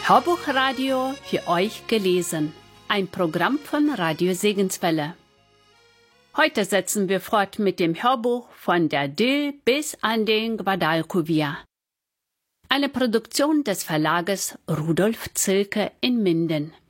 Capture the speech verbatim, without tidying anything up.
Hörbuchradio für euch gelesen. Ein Programm von Radio Segenswelle. Heute setzen wir fort mit dem Hörbuch von der Dill bis an den Guadalquivir. Eine Produktion des Verlages Rudolf Zilke in Minden.